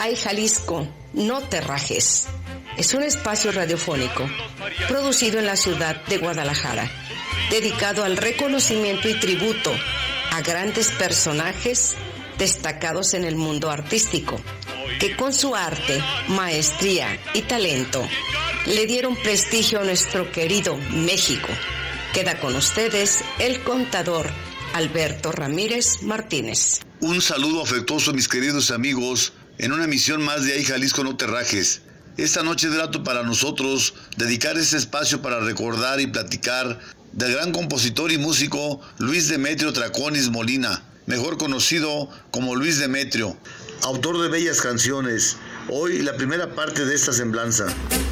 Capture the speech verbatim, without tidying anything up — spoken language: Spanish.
Ay Jalisco, no te rajes. Es un espacio radiofónico producido en la ciudad de Guadalajara, dedicado al reconocimiento y tributo a grandes personajes destacados en el mundo artístico, que con su arte, maestría y talento le dieron prestigio a nuestro querido México. Queda con ustedes el contador Alberto Ramírez Martínez. Un saludo afectuoso, mis queridos amigos, en una emisión más de Ay Jalisco, no te rajes. Esta noche es grato para nosotros dedicar este espacio para recordar y platicar del gran compositor y músico Luis Demetrio Traconis Molina, mejor conocido como Luis Demetrio, autor de bellas canciones. Hoy la primera parte de esta semblanza.